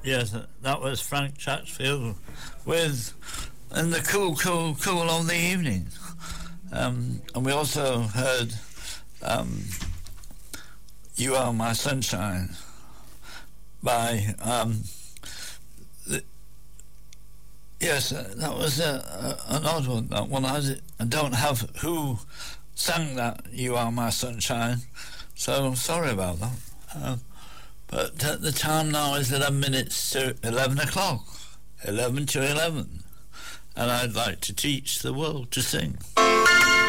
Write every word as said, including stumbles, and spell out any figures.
Yes, that was Frank Chatfield with In the Cool, Cool, Cool of the Evening. Um, and we also heard um, You Are My Sunshine by... Um, the, yes, uh, that was uh, uh, an odd one. That one, I, I don't have who sang that You Are My Sunshine, so sorry about that. Uh, But uh, the time now is eleven minutes to eleven o'clock. eleven to eleven. And I'd like to teach the world to sing.